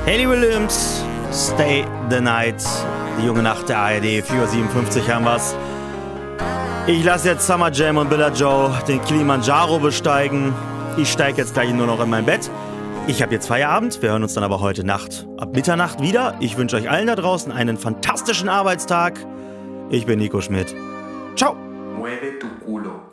Hayley Williams, Stay the Night. Die junge Nacht der ARD, 4:57 Uhr haben wir's. Ich lasse jetzt Summer Jam und Billa Joe den Kilimanjaro besteigen. Ich steige jetzt gleich nur noch in mein Bett. Ich habe jetzt Feierabend. Wir hören uns dann aber heute Nacht ab Mitternacht wieder. Ich wünsche euch allen da draußen einen fantastischen Arbeitstag. Ich bin Nico Schmidt. Ciao. Mueve tu culo.